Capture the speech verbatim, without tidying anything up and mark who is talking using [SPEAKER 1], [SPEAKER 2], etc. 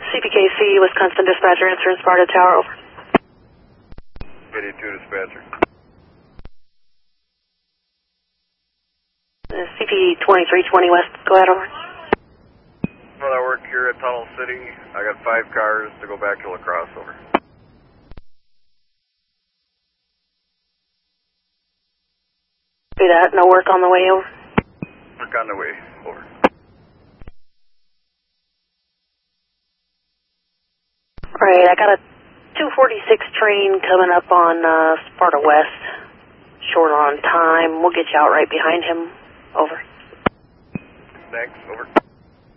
[SPEAKER 1] C P K C, Wisconsin Dispatcher, answering Sparta Tower, over.
[SPEAKER 2] eighty-two Dispatcher.
[SPEAKER 1] Uh, C P twenty-three twenty West, go ahead, over.
[SPEAKER 2] Well, I work here at Tunnel City. I got five cars to go back to La Crosse, over.
[SPEAKER 1] Do that, no work on the way, over.
[SPEAKER 2] Work on the way, over.
[SPEAKER 1] Alright, I got a two forty-six train coming up on uh, Sparta West. Short on time. We'll get you out right behind him. Over.
[SPEAKER 2] Thanks, over.